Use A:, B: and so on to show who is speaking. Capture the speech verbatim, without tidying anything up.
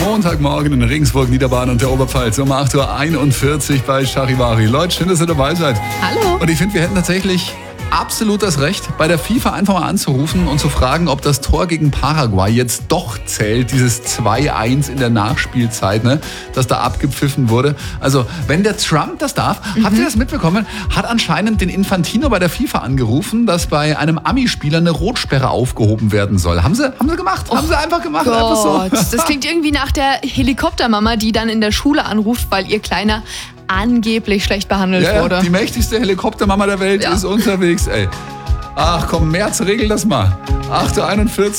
A: Montagmorgen in Regensburg, Niederbayern und der Oberpfalz um acht Uhr einundvierzig bei Charivari. Leute, schön, dass ihr dabei seid.
B: Hallo.
A: Und ich finde, wir hätten tatsächlich absolut das Recht, bei der FIFA einfach mal anzurufen und zu fragen, ob das Tor gegen Paraguay jetzt doch zählt, dieses zwei eins in der Nachspielzeit, ne, das da abgepfiffen wurde. Also, wenn der Trump das darf, mhm. habt ihr das mitbekommen? Hat anscheinend den Infantino bei der FIFA angerufen, dass bei einem Ami-Spieler eine Rotsperre aufgehoben werden soll. Haben sie, haben sie gemacht? Oh haben sie einfach gemacht?
B: Gott.
A: Einfach so.
B: Das klingt irgendwie nach der Helikoptermama, die dann in der Schule anruft, weil ihr Kleiner angeblich schlecht behandelt
A: ja,
B: wurde.
A: Die mächtigste Helikoptermama der Welt
B: ja.
A: ist unterwegs, ey. Ach komm, März, regel das mal. acht Uhr einundvierzig.